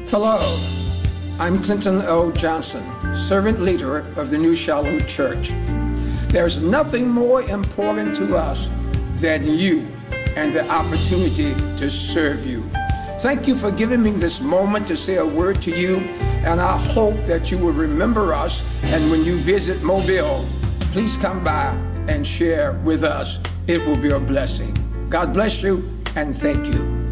Hello, I'm Clinton O. Johnson, servant leader of the New Shalom Church. There's nothing more important to us than you and the opportunity to serve you. Thank you for giving me this moment to say a word to you, and I hope that you will remember us, and when you visit Mobile, please come by and share with us. It will be a blessing. God bless you, and thank you.